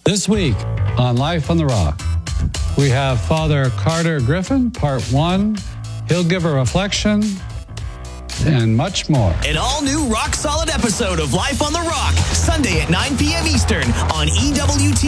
This week on Life on the Rock, we have Father Carter Griffin, Part 1. He'll give a reflection and much more. An all-new rock-solid episode of Life on the Rock, Sunday at 9 p.m. Eastern on EWT.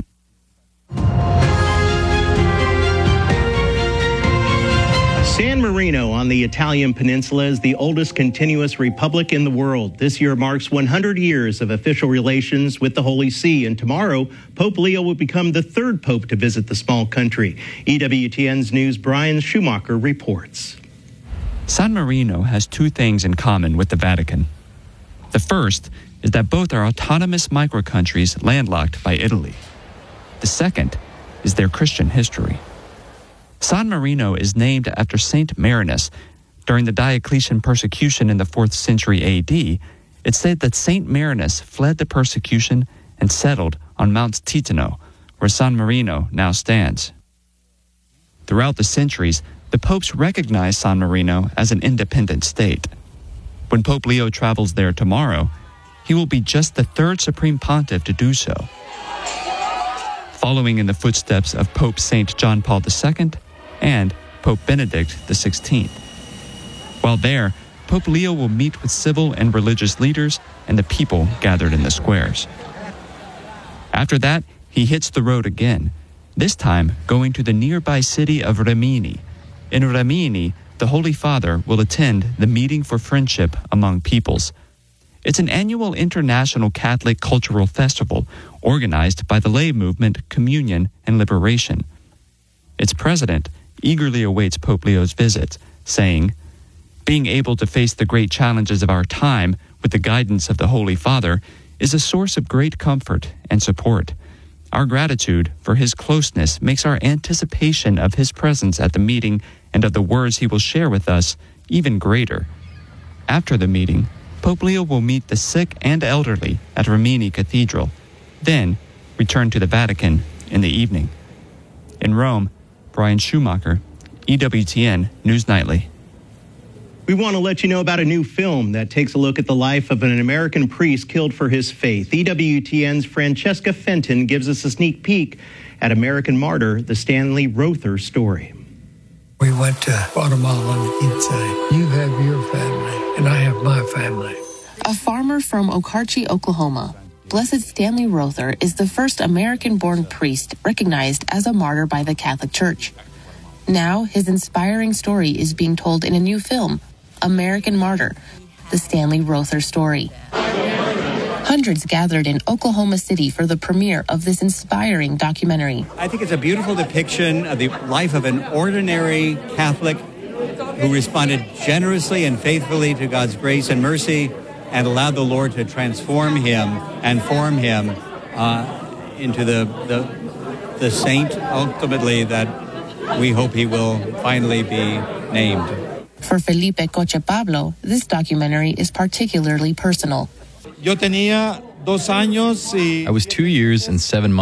San Marino on the Italian peninsula is the oldest continuous republic in the world. This year marks 100 years of official relations with the Holy See, and tomorrow, Pope Leo will become the third pope to visit the small country. EWTN's News' Brian Schumacher reports. San Marino has two things in common with the Vatican. The first is that both are autonomous microcountries landlocked by Italy. The second is their Christian history. San Marino is named after Saint Marinus. During the Diocletian persecution in the 4th century AD, it's said that Saint Marinus fled the persecution and settled on Mount Titano, where San Marino now stands. Throughout the centuries, the popes recognized San Marino as an independent state. When Pope Leo travels there tomorrow, he will be just the third supreme pontiff to do so, following in the footsteps of Pope St. John Paul II and Pope Benedict XVI. While there, Pope Leo will meet with civil and religious leaders and the people gathered in the squares. After that, he hits the road again, this time going to the nearby city of Rimini. In Rimini, the Holy Father will attend the Meeting for Friendship Among Peoples. It's an annual international Catholic cultural festival organized by the lay movement Communion and Liberation. Its president eagerly awaits Pope Leo's visit, saying, "Being able to face the great challenges of our time with the guidance of the Holy Father is a source of great comfort and support. Our gratitude for his closeness makes our anticipation of his presence at the meeting and of the words he will share with us even greater." After the meeting, Pope Leo will meet the sick and elderly at Rimini Cathedral, then return to the Vatican in the evening. In Rome, Brian Schumacher, EWTN News Nightly. We want to let you know about a new film that takes a look at the life of an American priest killed for his faith. EWTN's Francesca Fenton gives us a sneak peek at American Martyr, the Stanley Rother story. We went to Guatemala and he'd say, "You have your family and I have my family." A farmer from Okarche, Oklahoma, Blessed Stanley Rother is the first American-born priest recognized as a martyr by the Catholic Church. Now, his inspiring story is being told in a new film, American Martyr, the Stanley Rother story. Hundreds gathered in Oklahoma City for the premiere of this inspiring documentary. I think it's a beautiful depiction of the life of an ordinary Catholic who responded generously and faithfully to God's grace and mercy and allowed the Lord to transform him and form him into the saint, ultimately, that we hope he will finally be named. For Felipe Coche Pablo, this documentary is particularly personal. I was 2 years and 7 months